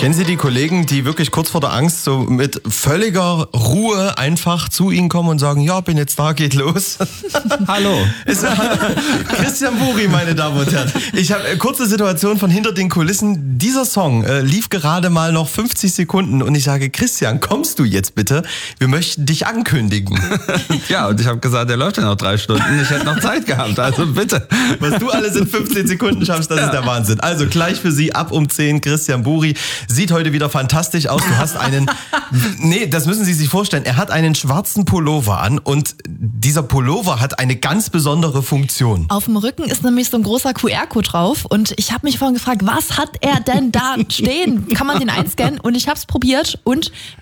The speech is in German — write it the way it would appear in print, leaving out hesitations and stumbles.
Kennen Sie die Kollegen, die wirklich kurz vor der Angst so mit völliger Ruhe einfach zu Ihnen kommen und sagen, ja, bin jetzt da, geht los? Hallo. Christian Buri, meine Damen und Herren. Ich habe kurze Situation von hinter den Kulissen. Dieser Song lief gerade mal noch 50 Sekunden und ich sage, Christian, kommst du jetzt bitte? Wir möchten dich ankündigen. Ja, und ich habe gesagt, der läuft ja noch 3 Stunden. Ich hätte noch Zeit gehabt, also bitte. Was du alles in 15 Sekunden schaffst, das ist der Wahnsinn. Also gleich für Sie ab um 10, Christian Buri. Sieht heute wieder fantastisch aus. Du hast einen, nee, das müssen Sie sich vorstellen. Er hat einen schwarzen Pullover an und dieser Pullover hat eine ganz besondere Funktion. Auf dem Rücken ist nämlich so ein großer QR-Code drauf und ich habe mich vorhin gefragt, was hat er denn da stehen? Kann man den einscannen? Und ich habe es probiert und